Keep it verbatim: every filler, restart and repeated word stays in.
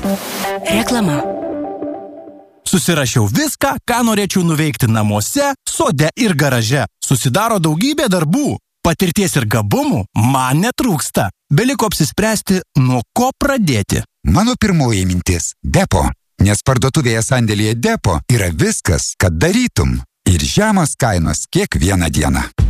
Reklama. Susirašiau viską, ką norėčiau nuveikti namuose, sode ir garaže. Susidaro daugybė darbų. Patirties ir gabumų man netrūksta. Beliko apsispręsti, nuo ko pradėti. Mano pirmoji mintis – Depo. Nes parduotuvėje sandėlyje Depo yra viskas, kad darytum. Ir žemos kainos kiekvieną dieną.